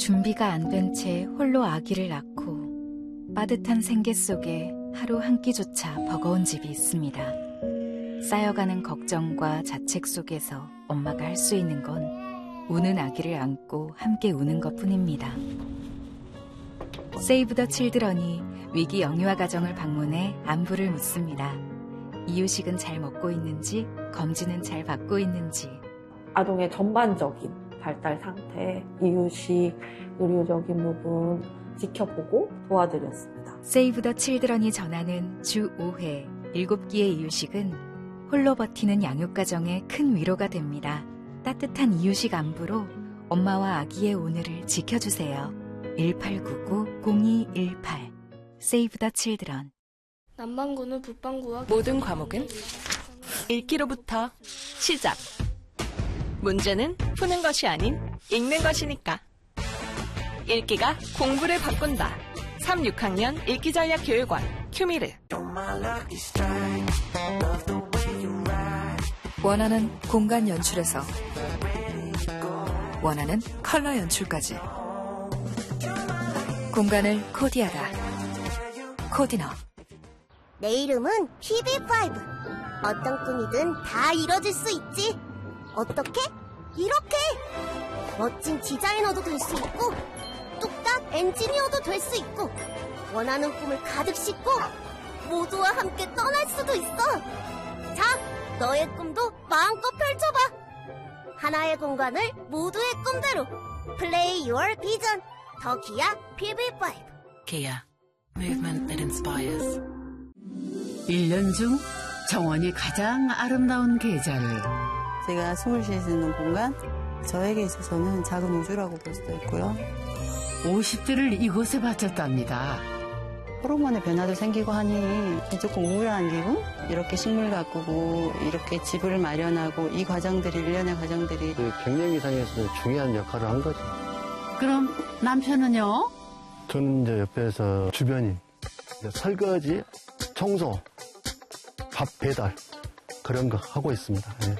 준비가 안 된 채 홀로 아기를 낳고 빠듯한 생계 속에 하루 한 끼조차 버거운 집이 있습니다. 쌓여가는 걱정과 자책 속에서 엄마가 할 수 있는 건 우는 아기를 안고 함께 우는 것뿐입니다. 세이브 더 칠드런이 위기 영유아 가정을 방문해 안부를 묻습니다. 이유식은 잘 먹고 있는지, 검진은 잘 받고 있는지. 아동의 전반적인 발달 상태, 이유식, 의료적인 부분 지켜보고 도와드렸습니다. 세이브 더 칠드런이 전하는 주 5회 7끼의 이유식은 홀로 버티는 양육가정에 큰 위로가 됩니다. 따뜻한 이유식 안부로 엄마와 아기의 오늘을 지켜주세요. 1899-0218 세이브 더 칠드런. 남반구는 북반구와 모든 과목은 읽기로부터 시작. 문제는 푸는 것이 아닌 읽는 것이니까. 읽기가 공부를 바꾼다. 3, 6학년 읽기전략교육원 큐미르. 원하는 공간 연출에서 원하는 컬러 연출까지 공간을 코디하다. 코디너. 내 이름은 PB5. 어떤 꿈이든 다 이뤄질 수 있지. 어떻게? 이렇게! 멋진 디자이너도 될 수 있고 뚝딱 엔지니어도 될 수 있고 원하는 꿈을 가득 싣고 모두와 함께 떠날 수도 있어. 자, 너의 꿈도 마음껏 펼쳐봐. 하나의 공간을 모두의 꿈대로. Play your vision. 더 기아 PB5. 기아. Movement that inspires. 1년 중 정원이 가장 아름다운 계절. 제가 숨을 쉴 수 있는 공간, 저에게 있어서는 작은 우주라고 볼 수도 있고요. 50대를 이곳에 바쳤답니다. 호르몬의 변화도 생기고 하니 조금 우울한 기분? 이렇게 식물 가꾸고 이렇게 집을 마련하고 이 과정들이, 일련의 과정들이 갱년기상에서는 중요한 역할을 한 거죠. 그럼 남편은요? 저는 이제 옆에서 주변인, 설거지, 청소, 밥 배달 그런 거 하고 있습니다. 네.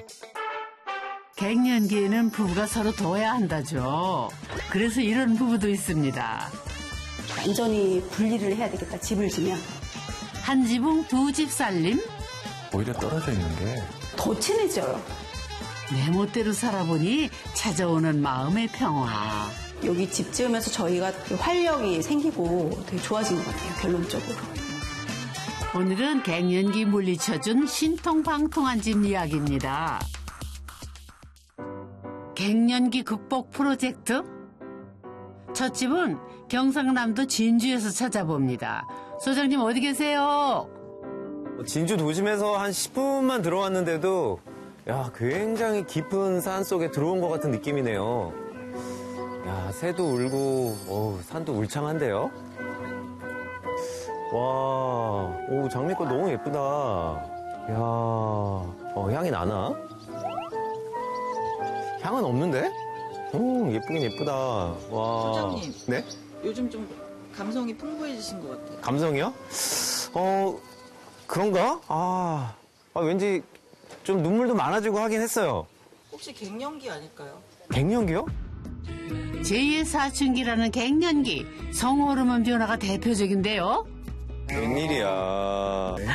갱년기에는 부부가 서로 도와야 한다죠. 그래서 이런 부부도 있습니다. 완전히 분리를 해야 되겠다, 집을 지면. 한 지붕 두 집 살림? 오히려 떨어져 있는 게 더 친해져요. 내 멋대로 살아보니 찾아오는 마음의 평화. 여기 집 지으면서 저희가 활력이 생기고 되게 좋아진 것 같아요, 결론적으로. 오늘은 갱년기 물리쳐준 신통방통한 집 이야기입니다. 갱년기 극복 프로젝트? 첫 집은 경상남도 진주에서 찾아봅니다. 소장님 어디 계세요? 진주 도심에서 한 10분만 들어왔는데도 굉장히 깊은 산 속에 들어온 것 같은 느낌이네요. 새도 울고 산도 울창한데요. 와, 장미꽃 너무 예쁘다. 향이 나나? 향은 없는데? 예쁘긴 예쁘다. 와. 소장님. 네? 요즘 좀 감성이 풍부해지신 것 같아요. 감성이요? 그런가? 왠지 좀 눈물도 많아지고 하긴 했어요. 혹시 갱년기 아닐까요? 갱년기요? 제2의 사춘기라는 갱년기. 성호르몬 변화가 대표적인데요. 웬일이야.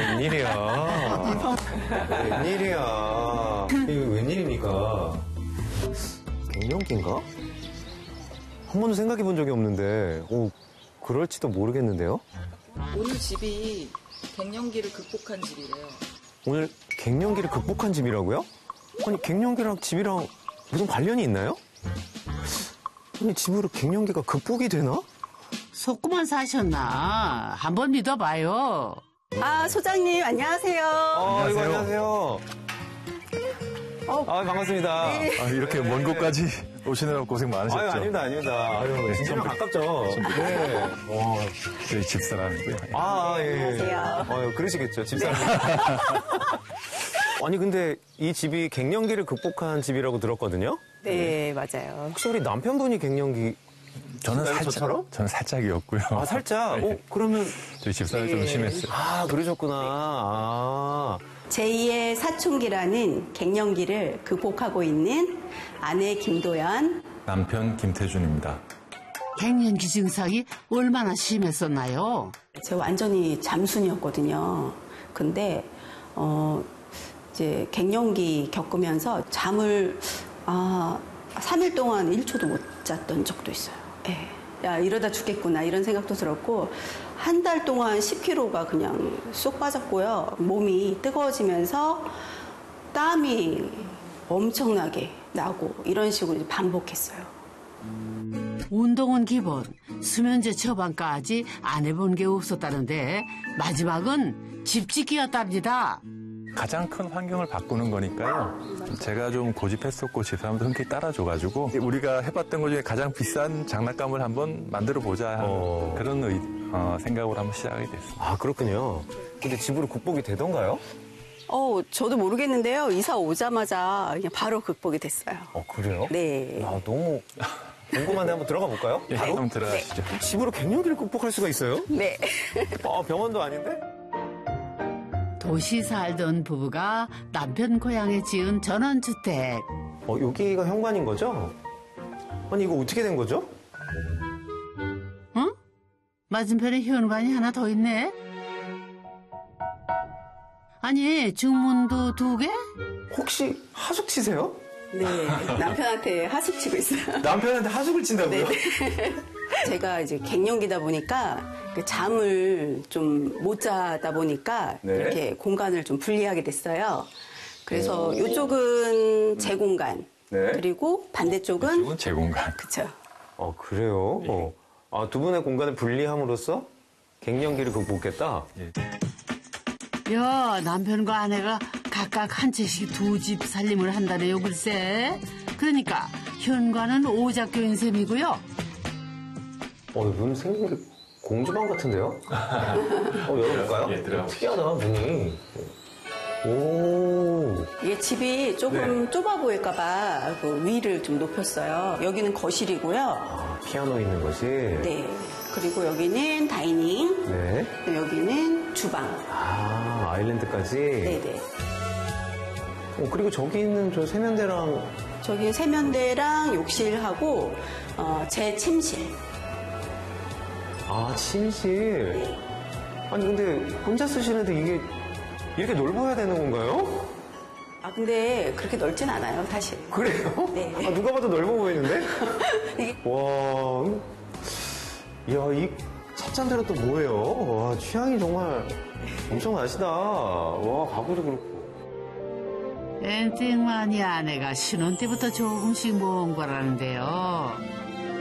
이게 웬일입니까? 갱년기인가? 한 번도 생각해 본 적이 없는데, 그럴지도 모르겠는데요? 오늘 집이 갱년기를 극복한 집이래요. 오늘 갱년기를 극복한 집이라고요? 아니, 갱년기랑 집이랑 무슨 관련이 있나요? 아니, 집으로 갱년기가 극복이 되나? 속고만 사셨나? 한번 믿어봐요. 소장님, 안녕하세요. 안녕하세요. 반갑습니다. 네. 이렇게 먼 곳까지 오시느라고 고생 많으셨죠? 아닙니다. 진짜로 가깝죠. 네. 저희 집사람이고요. 예. 안녕하세요. 그러시겠죠, 집사람. 아니, 근데 이 집이 갱년기를 극복한 집이라고 들었거든요? 네, 맞아요. 혹시 우리 남편분이 갱년기 저는 살짝이었고요. 살짝? 네. 그러면 저희 집사람이 좀 심했어요. 그러셨구나. 제2의 사춘기라는 갱년기를 극복하고 있는 아내 김도연, 남편 김태준입니다. 갱년기 증상이 얼마나 심했었나요? 제가 완전히 잠순이었거든요. 근데 이제 갱년기 겪으면서 잠을 3일 동안 1초도 못 잤던 적도 있어요. 야, 이러다 죽겠구나 이런 생각도 들었고 한 달 동안 10kg가 그냥 쏙 빠졌고요. 몸이 뜨거워지면서 땀이 엄청나게 나고 이런 식으로 반복했어요. 운동은 기본, 수면제 처방까지 안 해본 게 없었다는데 마지막은 집 짓기였답니다. 가장 큰 환경을 바꾸는 거니까요. 제가 좀 고집했었고 집사람도 흔쾌히 따라줘가지고 우리가 해봤던 것 중에 가장 비싼 장난감을 한번 만들어보자 그런 생각으로 한번 시작하게 됐습니다. 아, 그렇군요. 근데 집으로 극복이 되던가요? 저도 모르겠는데요. 이사 오자마자 그냥 바로 극복이 됐어요. 그래요? 네. 야, 너무 궁금한데 한번 들어가 볼까요? 예, 바로? 한번 들어가시죠. 네. 집으로 갱년기를 극복할 수가 있어요? 네. 병원도 아닌데? 도시 살던 부부가 남편 고향에 지은 전원주택. 여기가 현관인 거죠? 아니, 이거 어떻게 된 거죠? 어? 맞은편에 현관이 하나 더 있네? 아니, 중문도 2개? 혹시 하숙 치세요? 네, 남편한테 하숙 치고 있어요. 남편한테 하숙을 친다고요? 네. 제가 이제 갱년기다 보니까 잠을 좀 못 자다 보니까 네. 이렇게 공간을 좀 분리하게 됐어요. 그래서 이쪽은 제 공간, 네. 그리고 반대쪽은 이쪽은 제 공간. 그쵸. 그래요? 예. 두 분의 공간을 분리함으로써 갱년기를 극복했다? 예. 야, 남편과 아내가 각각 한 채씩 2집 살림을 한다네요, 글쎄. 그러니까 현관은 오작교인 셈이고요. 문 생긴 게 공주방 같은데요? 열어볼까요? 예, 들어가 특이하다, 문이. 오. 이게 집이 조금 좁아 보일까봐 그 위를 좀 높였어요. 여기는 거실이고요. 피아노 있는 거실? 네. 그리고 여기는 다이닝. 네. 여기는 주방. 아일랜드까지? 네네. 그리고 저기 있는 저 세면대랑. 저기 세면대랑 욕실하고, 제 침실. 침실? 네. 아니, 근데 혼자 쓰시는데 이게 이렇게 넓어야 되는 건가요? 근데 그렇게 넓진 않아요, 사실. 그래요? 네. 누가 봐도 넓어 보이는데? 와, 이야, 이 찻잔대로 또 뭐예요? 와, 취향이 정말 엄청나시다. 와, 가구도 그렇고. 엔팅마니 아내가 신혼 때부터 조금씩 모은 거라는데요.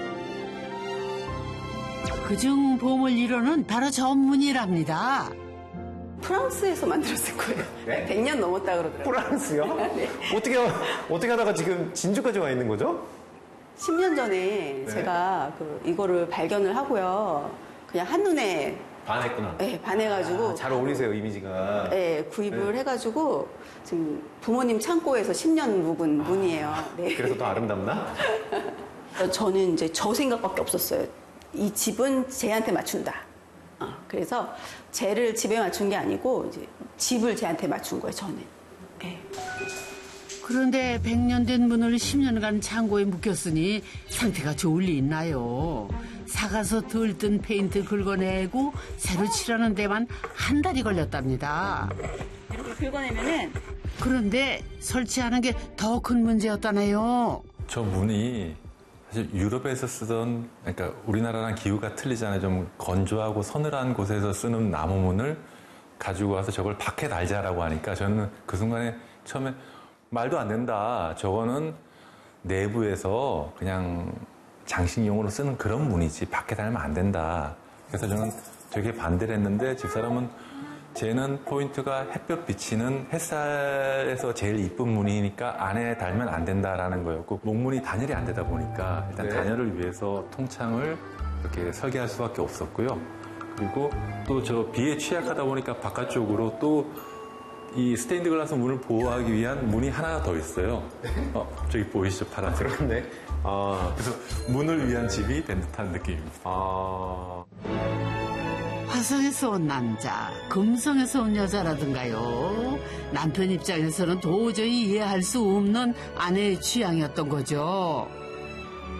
그중 봄을 이루는 바로 전문이랍니다. 프랑스에서 만들었을 거예요. 네? 100년 넘었다 그러더라고요. 프랑스요? 네. 어떻게 하다가 지금 진주까지 와 있는 거죠? 10년 전에 제가 이거를 발견을 하고요. 그냥 한눈에 반했구나. 네, 반해가지고. 잘 어울리세요, 이미지가. 네, 구입을 해가지고 지금 부모님 창고에서 10년 묵은 문이에요. 네. 그래서 더 아름답나? 저는 이제 저 생각밖에 없었어요. 이 집은 쟤한테 맞춘다. 그래서 쟤를 집에 맞춘 게 아니고 이제 집을 쟤한테 맞춘 거예요, 저는. 네. 그런데 100년 된 문을 10년간 창고에 묵혔으니 상태가 좋을 리 있나요? 사가서 들뜬 페인트 긁어내고 새로 칠하는 데만 한 달이 걸렸답니다. 이렇게 긁어내면은. 그런데 설치하는 게 더 큰 문제였다네요. 저 문이 사실 유럽에서 쓰던, 그러니까 우리나라랑 기후가 틀리잖아요. 좀 건조하고 서늘한 곳에서 쓰는 나무문을 가지고 와서 저걸 밖에 달자라고 하니까 저는 그 순간에 처음에 말도 안 된다. 저거는 내부에서 그냥 장식용으로 쓰는 그런 문이지 밖에 달면 안 된다. 그래서 저는 되게 반대를 했는데 집사람은 쟤는 포인트가 햇볕 비치는 햇살에서 제일 이쁜 문이니까 안에 달면 안 된다라는 거였고 목문이 단열이 안 되다 보니까 일단 단열을 위해서 통창을 이렇게 설계할 수밖에 없었고요. 그리고 또 저 비에 취약하다 보니까 바깥쪽으로 또 이 스테인드 글라스 문을 보호하기 위한 문이 하나 더 있어요. 저기 보이시죠? 파란색. 그렇네. 그래서 문을 위한 집이 된 듯한 느낌입니다. 화성에서 온 남자, 금성에서 온 여자라든가요. 남편 입장에서는 도저히 이해할 수 없는 아내의 취향이었던 거죠.